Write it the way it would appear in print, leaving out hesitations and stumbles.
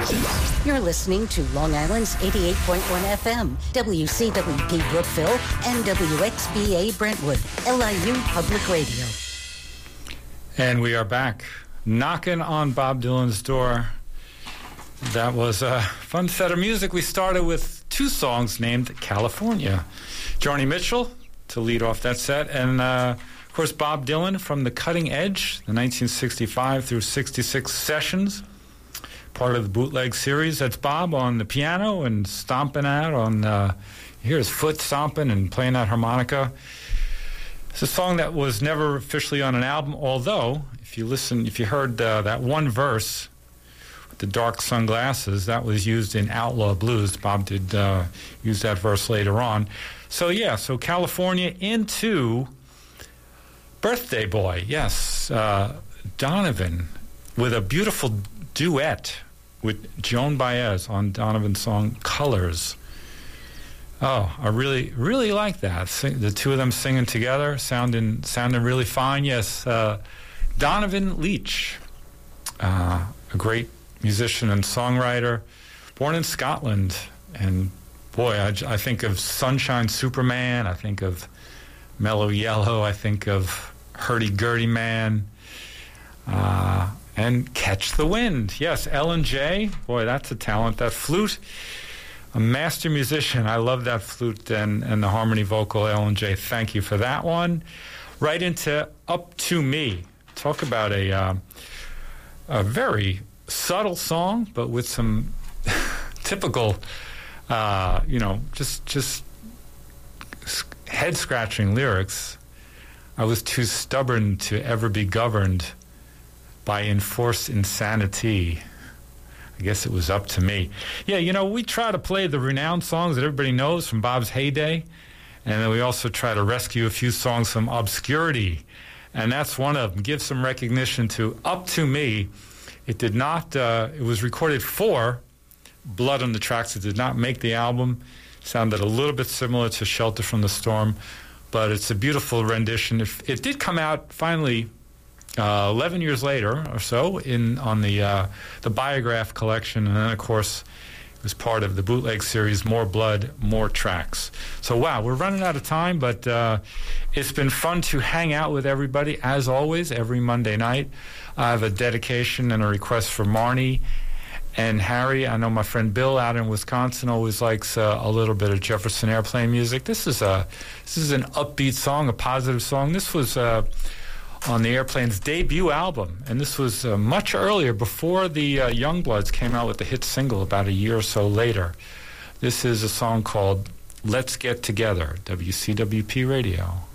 You're listening to Long Island's 88.1 FM, WCWP Brookville, and WXBA Brentwood, LIU Public Radio. And we are back, knocking on Bob Dylan's door. That was a fun set of music. We started with two songs named California. Joni Mitchell to lead off that set, and of course Bob Dylan from The Cutting Edge, the 1965 through 66 sessions, part of the bootleg series. That's Bob on the piano and stomping out on, you hear his foot stomping and playing that harmonica. It's a song that was never officially on an album, although if you heard that one verse, the dark sunglasses, that was used in Outlaw Blues. Bob did use that verse later on. So California into Birthday Boy. Yes, Donovan with a beautiful duet with Joan Baez on Donovan's song Colors. Oh, I really, really like that. The two of them singing together, sounding really fine. Yes, Donovan Leitch, a great musician and songwriter, born in Scotland. And boy, I think of Sunshine Superman, I think of Mellow Yellow, I think of Hurdy-Gurdy Man, and Catch the Wind. Yes, Ellen J. Boy, that's a talent. That flute, a master musician. I love that flute and the harmony vocal. Ellen J., thank you for that one. Right into Up to Me. Talk about a very subtle song, but with some typical, just head-scratching lyrics. I was too stubborn to ever be governed by enforced insanity. I guess it was up to me. Yeah, we try to play the renowned songs that everybody knows from Bob's heyday, and then we also try to rescue a few songs from obscurity, and that's one of them. Give some recognition to Up to Me. It did not, it was recorded for Blood on the Tracks. It did not make the album. Sounded a little bit similar to Shelter from the Storm, but it's a beautiful rendition. It did come out finally 11 years later or so on the Biograph collection, and then of course it was part of the bootleg series More Blood, More Tracks. So wow, we're running out of time, but it's been fun to hang out with everybody as always every Monday night. I have a dedication and a request for Marnie and Harry. I know my friend Bill out in Wisconsin always likes a little bit of Jefferson Airplane music. This is an upbeat song, a positive song. This was on the Airplane's debut album, and this was much earlier, before the Youngbloods came out with the hit single about a year or so later. This is a song called Let's Get Together, WCWP Radio.